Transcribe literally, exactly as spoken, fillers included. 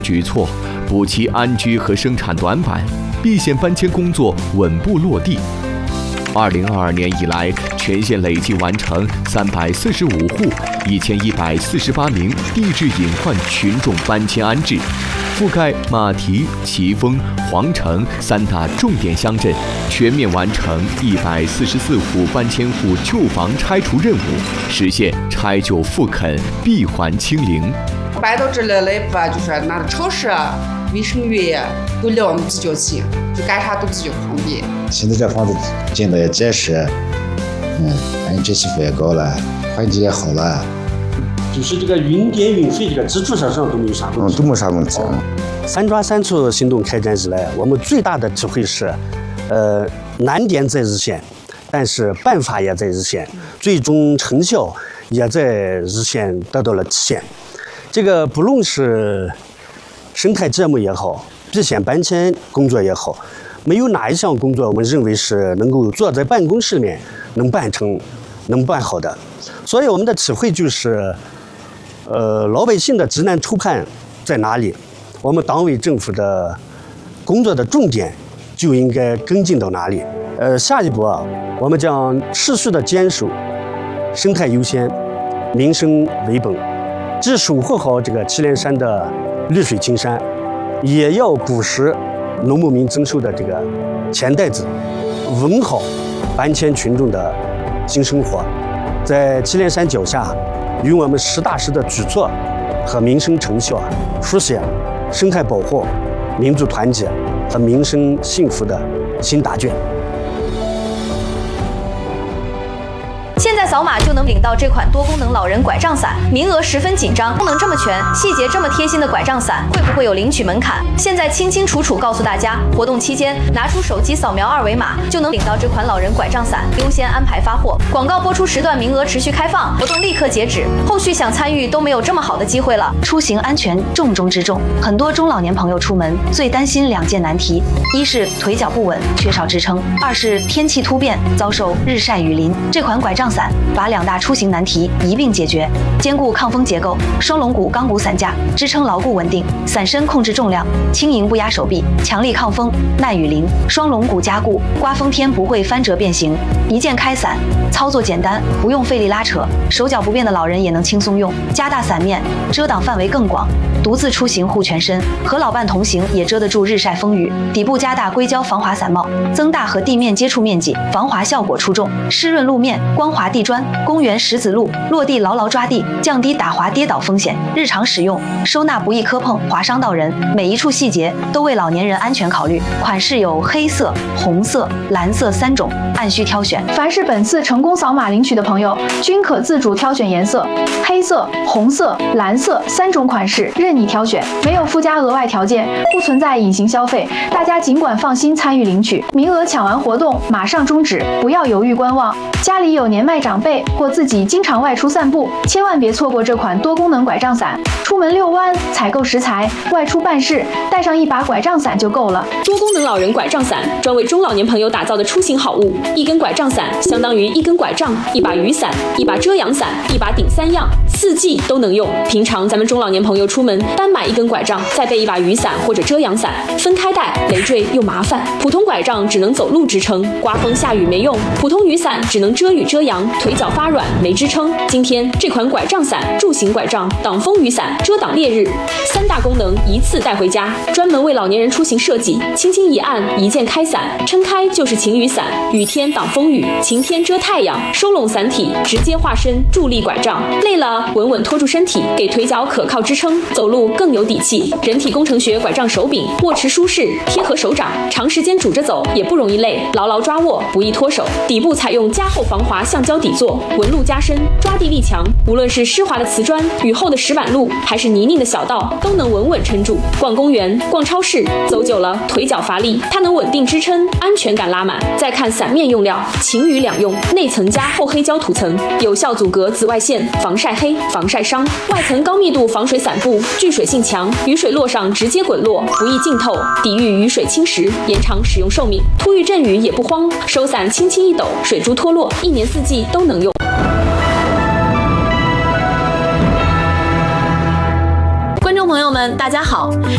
举措，补齐安居和生产短板，避险搬迁工作稳步落地。二零二二年以来，全县累计完成三百四十五户、一千一百四十八名地质隐患群众搬迁安置，覆盖马蹄、奇峰、皇城三大重点乡镇，全面完成一百四十四户搬迁户旧房拆除任务，实现拆旧复垦、闭环清零。 搬到这来了吧，就是那个超市、卫生院都离我们比较近，就干啥都比较方便。 现在这房子建的也结实，嗯，安全系数也高了，环境也好了。 就是这个运电运水这个基础设施上都没有啥问题， 嗯，都没啥问题。哦、 三抓三处行动开展以来，我们最大的体会是，呃，难点在日线，但是办法也在日线，最终成效也在日线得到了体现。这个不论是生态节目也好，避险搬迁工作也好，没有哪一项工作我们认为是能够坐在办公室里面能办成、能办好的。所以我们的体会就是，呃，老百姓的急难愁盼在哪里，我们党委政府的工作的重点就应该跟进到哪里。呃，下一步啊，我们将持续的坚守生态优先、民生为本。既守护好这个祁连山的绿水青山，也要补实农牧民增收的这个钱袋子，稳好搬迁群众的新生活。在祁连山脚下，与我们实打实的举措和民生成效啊，书写生态保护、民族团结和民生幸福的新答卷。 现在扫码就能领到这款多功能老人拐杖伞，名额十分紧张，功能这么全，细节这么贴心的拐杖伞，会不会有领取门槛？现在清清楚楚告诉大家，活动期间拿出手机扫描二维码就能领到这款老人拐杖伞，优先安排发货。广告播出时段名额持续开放，活动立刻截止，后续想参与都没有这么好的机会了。 出行安全重中之重，很多中老年朋友出门最担心两件难题，一是腿脚不稳，缺少支撑；二是天气突变，遭受日晒雨淋。这款拐杖伞把两大出行难题一并解决，兼顾抗风结构，双龙骨钢骨伞架支撑牢固稳定，伞身控制重量，轻盈不压手臂，强力抗风，耐雨淋。双龙骨加固，刮风天不会翻折变形。一键开伞，操作简单，不用费力拉扯，手脚不便的老人也能轻松用。加大伞面，遮挡范围更广。独自出行护全身，和老伴同行也遮得住日晒风雨。底部加大硅胶防滑伞帽，增大和地面接触面积，防滑效果出众。湿润路面，光滑地砖，公园石子路，落地牢牢抓地，降低打滑跌倒风险。日常使用，收纳不易磕碰划伤到人，每一处细节都为老年人安全考虑。款式有黑色、红色、蓝色三种，按需挑选。 凡是本次成功扫码领取的朋友，均可自主挑选颜色，黑色、红色、蓝色三种款式任你挑选，没有附加额外条件，不存在隐形消费，大家尽管放心参与领取。名额抢完活动马上终止，不要犹豫观望。家里有年迈长辈或自己经常外出散步，千万别错过这款多功能拐杖伞。出门遛弯、采购食材、外出办事，带上一把拐杖伞就够了。 多功能老人拐杖伞，专为中老年朋友打造的出行好物。一根拐杖伞相当于一根拐杖、一把雨伞、一把遮阳伞、一把顶三样，四季都能用。平常咱们中老年朋友出门单买一根拐杖，再备一把雨伞或者遮阳伞，分开带累赘又麻烦。普通拐杖只能走路支撑，刮风下雨没用；普通雨伞只能遮雨遮阳，腿脚发软没支撑。今天这款拐杖伞，助行拐杖、挡风雨伞、遮挡烈日，三大功能一次带回家，专门为老年人出行设计。轻轻一按，一键开伞，撑开就是晴雨伞，雨天挡风雨，晴天遮太阳，收拢伞体，直接化身助力拐杖。累了稳稳拖住身体，给腿脚可靠支撑，走路更有底气。人体工程学拐杖手柄，握持舒适，贴合手掌，长时间拄着走也不容易累，牢牢抓握，不易脱手。底部采用加厚防滑橡胶底座，纹路加深，抓地力强。无论是湿滑的瓷砖、雨后的石板路，还是泥泞的小道，都能稳稳撑住。逛公园、逛超市，走久了腿脚乏力，它能稳定支撑，安全感拉满。再看伞面用料，晴雨两用，内层加厚黑胶涂层，有效阻隔紫外线，防晒黑、防晒伤；外层高密度防水伞布，聚水性强，雨水落上直接滚落，不易浸透，抵御雨水侵蚀，延长使用寿命。突遇阵雨也不慌，收伞轻轻一抖，水珠脱落，一年四季都能用。观众朋友们，大家好！